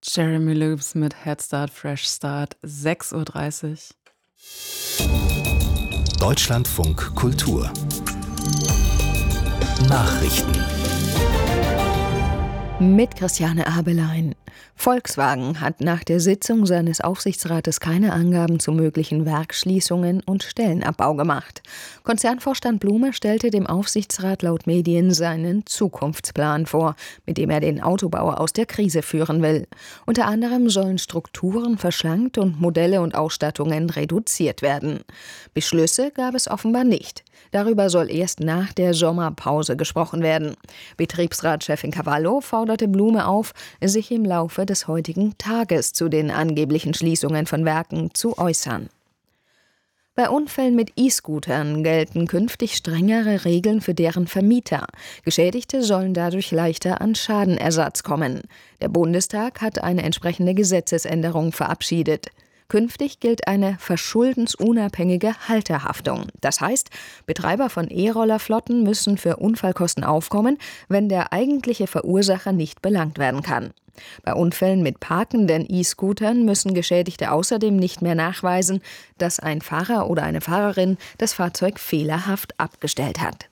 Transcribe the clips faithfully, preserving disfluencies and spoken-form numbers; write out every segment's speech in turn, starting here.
Jeremy Loops mit Head Start, Fresh Start, sechs Uhr dreißig. Deutschlandfunk Kultur Nachrichten Mit Christiane Abelein. Volkswagen hat nach der Sitzung seines Aufsichtsrates keine Angaben zu möglichen Werksschließungen und Stellenabbau gemacht. Konzernvorstand Blume stellte dem Aufsichtsrat laut Medien seinen Zukunftsplan vor, mit dem er den Autobauer aus der Krise führen will. Unter anderem sollen Strukturen verschlankt und Modelle und Ausstattungen reduziert werden. Beschlüsse gab es offenbar nicht. Darüber soll erst nach der Sommerpause gesprochen werden. Betriebsratschefin Cavallo forderte Blume auf, sich im Laufe des heutigen Tages zu den angeblichen Schließungen von Werken zu äußern. Bei Unfällen mit E-Scootern gelten künftig strengere Regeln für deren Vermieter. Geschädigte sollen dadurch leichter an Schadenersatz kommen. Der Bundestag hat eine entsprechende Gesetzesänderung verabschiedet. Künftig gilt eine verschuldensunabhängige Halterhaftung. Das heißt, Betreiber von E-Rollerflotten müssen für Unfallkosten aufkommen, wenn der eigentliche Verursacher nicht belangt werden kann. Bei Unfällen mit parkenden E-Scootern müssen Geschädigte außerdem nicht mehr nachweisen, dass ein Fahrer oder eine Fahrerin das Fahrzeug fehlerhaft abgestellt hat.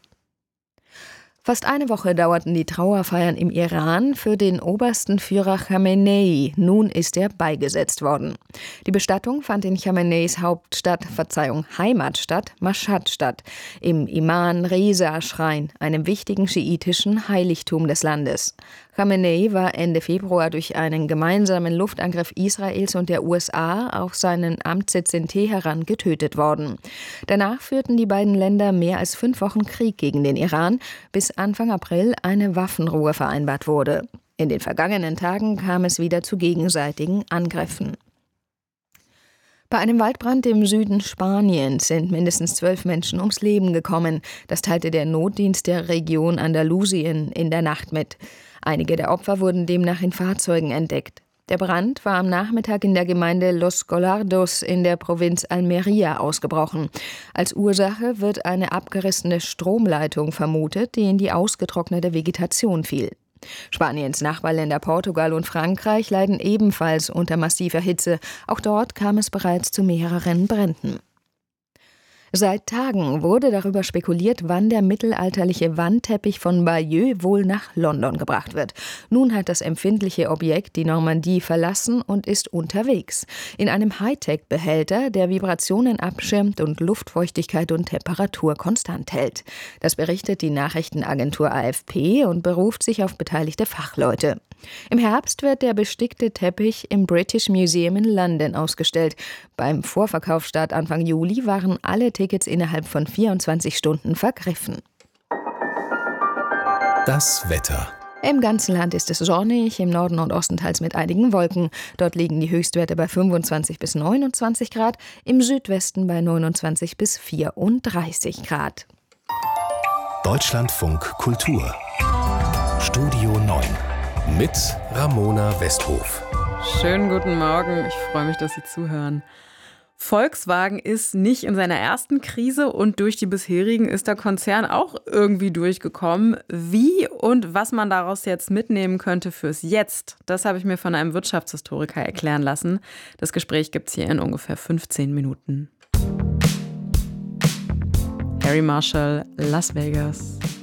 Fast eine Woche dauerten die Trauerfeiern im Iran für den obersten Führer Khamenei. Nun ist er beigesetzt worden. Die Bestattung fand in Khameneis Hauptstadt, Verzeihung, Heimatstadt, Mashhad statt, im Imam Reza-Schrein, einem wichtigen schiitischen Heiligtum des Landes. Khamenei war Ende Februar durch einen gemeinsamen Luftangriff Israels und der U S A auf seinen Amtssitz in Teheran getötet worden. Danach führten die beiden Länder mehr als fünf Wochen Krieg gegen den Iran, bis Anfang April eine Waffenruhe vereinbart wurde. In den vergangenen Tagen kam es wieder zu gegenseitigen Angriffen. Bei einem Waldbrand im Süden Spaniens sind mindestens zwölf Menschen ums Leben gekommen. Das teilte der Notdienst der Region Andalusien in der Nacht mit. Einige der Opfer wurden demnach in Fahrzeugen entdeckt. Der Brand war am Nachmittag in der Gemeinde Los Golardos in der Provinz Almería ausgebrochen. Als Ursache wird eine abgerissene Stromleitung vermutet, die in die ausgetrocknete Vegetation fiel. Spaniens Nachbarländer Portugal und Frankreich leiden ebenfalls unter massiver Hitze. Auch dort kam es bereits zu mehreren Bränden. Seit Tagen wurde darüber spekuliert, wann der mittelalterliche Wandteppich von Bayeux wohl nach London gebracht wird. Nun hat das empfindliche Objekt die Normandie verlassen und ist unterwegs. In einem Hightech-Behälter, der Vibrationen abschirmt und Luftfeuchtigkeit und Temperatur konstant hält. Das berichtet die Nachrichtenagentur A F P und beruft sich auf beteiligte Fachleute. Im Herbst wird der bestickte Teppich im British Museum in London ausgestellt. Beim Vorverkaufsstart Anfang Juli waren alle Tickets innerhalb von vierundzwanzig Stunden vergriffen. Das Wetter. Im ganzen Land ist es sonnig, im Norden und Osten teils mit einigen Wolken. Dort liegen die Höchstwerte bei fünfundzwanzig bis neunundzwanzig Grad, im Südwesten bei neunundzwanzig bis vierunddreißig Grad. Deutschlandfunk Kultur Studio neun mit Ramona Westhof. Schönen guten Morgen, ich freue mich, dass Sie zuhören. Volkswagen ist nicht in seiner ersten Krise und durch die bisherigen ist der Konzern auch irgendwie durchgekommen. Wie und was man daraus jetzt mitnehmen könnte fürs Jetzt, das habe ich mir von einem Wirtschaftshistoriker erklären lassen. Das Gespräch gibt es hier in ungefähr fünfzehn Minuten. Harry Marshall, Las Vegas.